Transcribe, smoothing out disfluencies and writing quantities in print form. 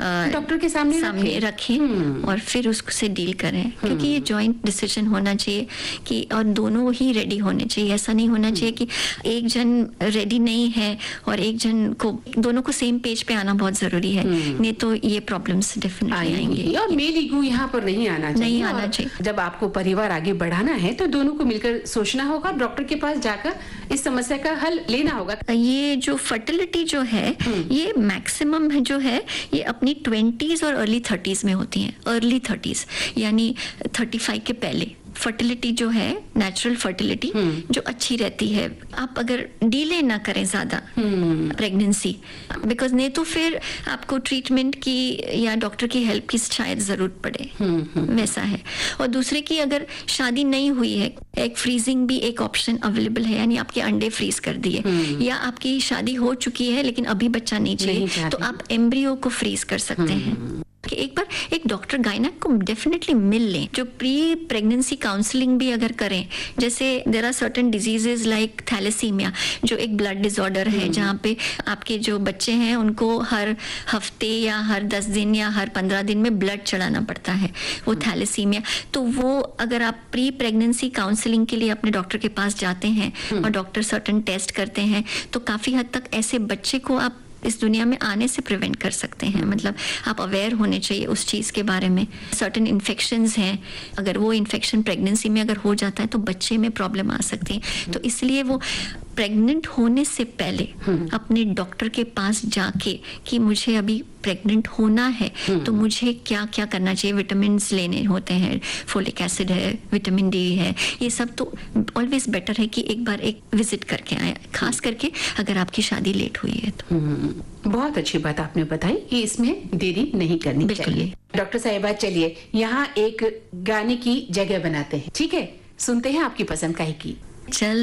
Doctor के सामने रखें और फिर उससे डील करें, क्योंकि ये जॉइंट डिसीजन होना चाहिए कि और दोनों ही रेडी होने चाहिए। ऐसा नहीं होना चाहिए कि एक जन रेडी नहीं है और एक जन को, दोनों को सेम पेज पे आना बहुत जरूरी है, नहीं तो ये प्रॉब्लम्स डेफिनेटली आएंगे। और मेल ईगो यहाँ पर नहीं आना चाहिए। जब आपको परिवार आगे बढ़ाना है तो दोनों को मिलकर सोचना होगा, डॉक्टर के पास जाकर इस समस्या का हल लेना होगा। ये जो फर्टिलिटी जो है ये मैक्सिमम जो है ये अपनी 20s और अर्ली 30s में होती हैं। अर्ली 30s यानी 35 के पहले फर्टिलिटी जो है, नेचुरल फर्टिलिटी जो अच्छी रहती है। आप अगर डिले ना करें ज्यादा प्रेगनेंसी, बिकॉज नहीं तो फिर आपको ट्रीटमेंट की या डॉक्टर की हेल्प की शायद जरूरत पड़े, वैसा है। और दूसरे की अगर शादी नहीं हुई है, एग फ्रीजिंग भी एक ऑप्शन अवेलेबल है, यानी आपके अंडे फ्रीज कर दिए, या आपकी शादी हो चुकी है लेकिन अभी बच्चा नहीं चाहिए तो आप एम्ब्रियो को फ्रीज कर सकते हैं। कि एक बार एक डॉक्टर गायनेक को डेफिनेटली मिल लें, जो प्री प्रेगनेंसी काउंसलिंग भी अगर करें। जैसे there are certain diseases like thalassaemia, जो एक ब्लड डिसऑर्डर है, जहाँ पे आपके जो बच्चे हैं उनको हर हफ्ते या हर 10 दिन या हर 15 दिन में ब्लड चढ़ाना पड़ता है, वो थैलेसीमिया। तो वो अगर आप प्री प्रेगनेंसी काउंसलिंग के लिए अपने डॉक्टर के पास जाते हैं और डॉक्टर सर्टेन टेस्ट करते हैं, तो काफी हद तक ऐसे बच्चे को आप इस दुनिया में आने से प्रिवेंट कर सकते हैं। मतलब आप अवेयर होने चाहिए उस चीज़ के बारे में। सर्टेन इन्फेक्शंस हैं, अगर वो इन्फेक्शन प्रेगनेंसी में अगर हो जाता है तो बच्चे में प्रॉब्लम आ सकती है। तो इसलिए वो प्रेग्नेंट होने से पहले अपने डॉक्टर के पास जाके कि मुझे अभी प्रेग्नेंट होना है तो मुझे क्या क्या करना चाहिए, विटामिन लेने होते हैं, फोलिक एसिड है, विटामिन डी है, ये सब तो ऑलवेज बेटर है कि एक बार एक विजिट करके आए, खास करके अगर आपकी शादी लेट हुई है तो। बहुत अच्छी बात आपने बताई कि इसमें देरी नहीं करनी चाहिए। डॉक्टर साहिबा, चलिए यहाँ एक गाने की जगह बनाते हैं, ठीक है? सुनते हैं आपकी पसंद का ही गीत। चल